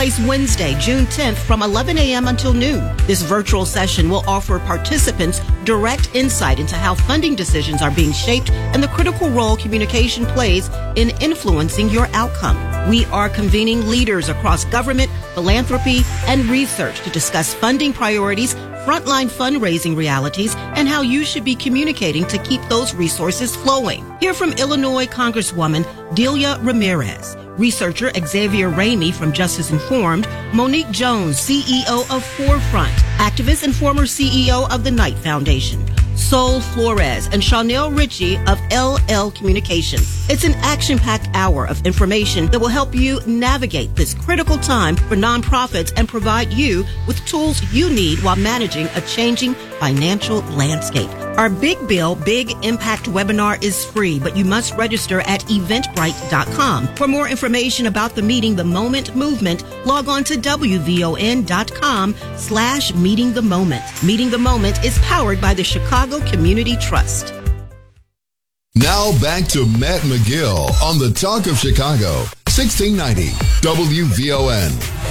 place Wednesday, June 10th from 11 a.m. until noon. This virtual session will offer participants direct insight into how funding decisions are being shaped and the critical role communication plays in influencing your outcome. We are convening leaders across government, philanthropy, and research to discuss funding priorities, frontline fundraising realities, and how you should be communicating to keep those resources flowing. Hear from Illinois Congresswoman Delia Ramirez, researcher Xavier Ramey from Justice Informed, Monique Jones, CEO of Forefront, activist and former CEO of the Knight Foundation, Sol Flores, and Chanel Ritchie of LL Communications. It's an action-packed hour of information that will help you navigate this critical time for nonprofits and provide you with tools you need while managing a changing financial landscape. Our Big Bill, Big Impact webinar is free, but you must register at eventbrite.com. For more information about the Meeting the Moment movement, log on to wvon.com/Meeting the Moment. Meeting the Moment is powered by the Chicago Community Trust. Now back to Matt McGill on the Talk of Chicago, 1690 WVON.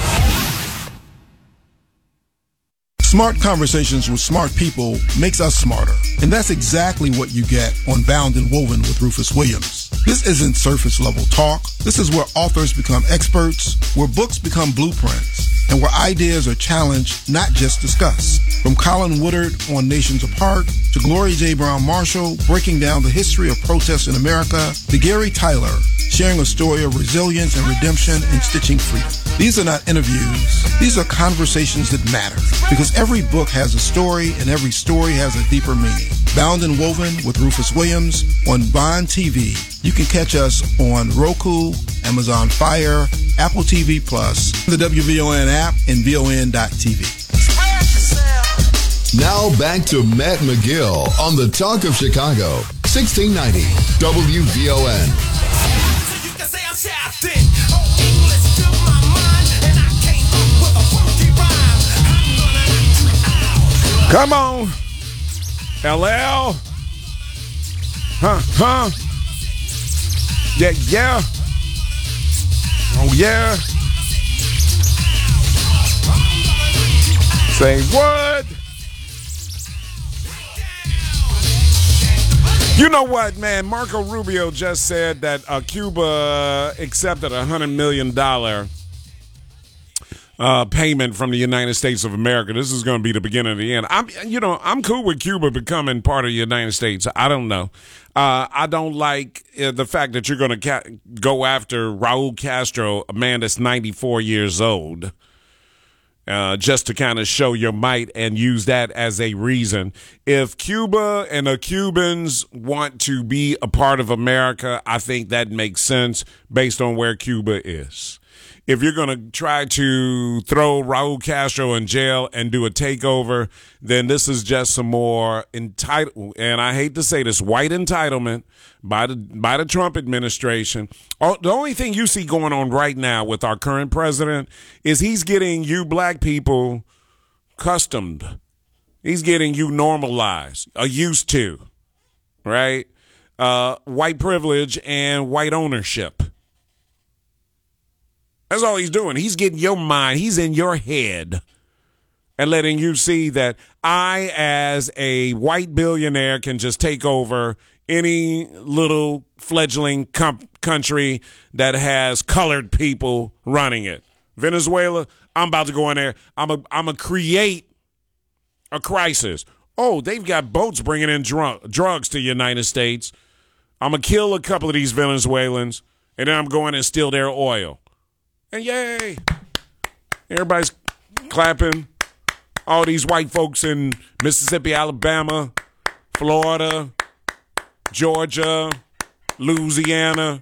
Smart conversations with smart people makes us smarter. And that's exactly what you get on Bound and Woven with Rufus Williams. This isn't surface level talk. This is where authors become experts, where books become blueprints, and where ideas are challenged, not just discussed. From Colin Woodard on Nations Apart, to Gloria J. Brown Marshall breaking down the history of protests in America, to Gary Tyler sharing a story of resilience and redemption and stitching freedom. These are not interviews. These are conversations that matter, because every book has a story and every story has a deeper meaning. Bound and Woven with Rufus Williams on Bond TV. You can catch us on Roku, Amazon Fire, Apple TV Plus, the WVON app, and VON.TV. Now back to Matt McGill on the Talk of Chicago, 1690 WVON. Come on, LL. Huh? Yeah. Oh, yeah. Say what? You know what, man? Marco Rubio just said that Cuba accepted a $100 million payment from the United States of America. This is going to be the beginning of the end. I'm cool with Cuba becoming part of the United States. I don't know. I don't like the fact that you're going to go after Raul Castro, a man that's 94 years old, just to kind of show your might and use that as a reason. If Cuba and the Cubans want to be a part of America, I think that makes sense based on where Cuba is. If you're going to try to throw Raul Castro in jail and do a takeover, then this is just some more and I hate to say this, white entitlement by the Trump administration. The only thing you see going on right now with our current president is he's getting you black people accustomed. He's getting you normalized, used to, right? White privilege and white ownership. That's all he's doing. He's getting your mind. He's in your head and letting you see that I, as a white billionaire, can just take over any little fledgling country that has colored people running it. Venezuela, I'm about to go in there. I'm a create a crisis. Oh, they've got boats bringing in drugs to the United States. I'm going to kill a couple of these Venezuelans, and then I'm going and steal their oil. And yay, everybody's clapping. All these white folks in Mississippi, Alabama, Florida, Georgia, Louisiana,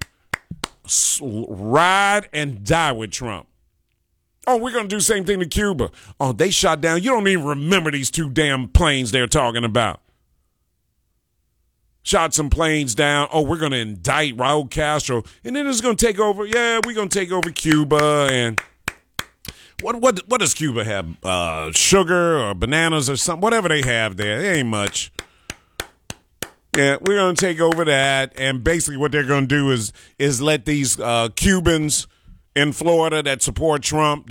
ride and die with Trump. Oh, we're going to do the same thing to Cuba. Oh, they shot down. You don't even remember these two damn planes they're talking about. Shot some planes down. Oh, we're going to indict Raul Castro. And then it's going to take over. Yeah, we're going to take over Cuba. And what does Cuba have? Sugar or bananas or something? Whatever they have there. It ain't much. Yeah, we're going to take over that. And basically what they're going to do is let these Cubans in Florida that support Trump,